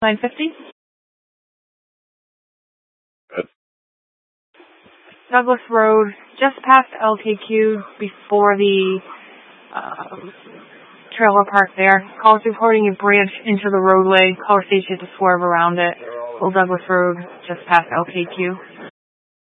950. Good. Douglas Road, just past LKQ, before the trailer park there. Calls reporting a branch into the roadway. Caller station to swerve around it. Old Douglas Road, just past LKQ.